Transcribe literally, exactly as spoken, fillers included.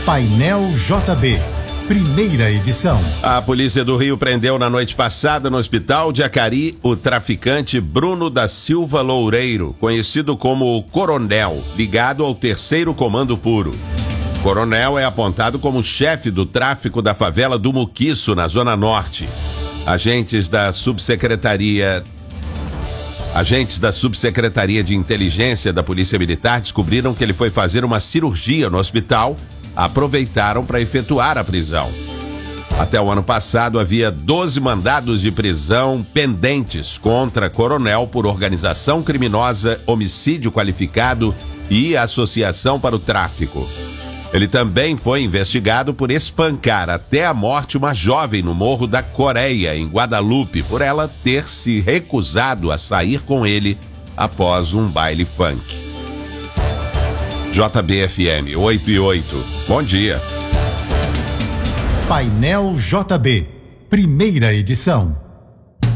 Painel J B, primeira edição. A Polícia do Rio prendeu na noite passada no Hospital de Acari o traficante Bruno da Silva Loureiro, conhecido como o Coronel, ligado ao terceiro Comando Puro. Coronel é apontado como chefe do tráfico da favela do Muquiço, na Zona Norte. Agentes da Subsecretaria Agentes da Subsecretaria de Inteligência da Polícia Militar descobriram que ele foi fazer uma cirurgia no hospital, aproveitaram para efetuar a prisão. Até o ano passado havia doze mandados de prisão pendentes contra Coronel por organização criminosa, homicídio qualificado e associação para o tráfico. Ele também foi investigado por espancar até a morte uma jovem no Morro da Coreia, em Guadalupe, por ela ter se recusado a sair com ele após um baile funk. J B F M oito e oito. Bom dia. Painel J B, primeira edição.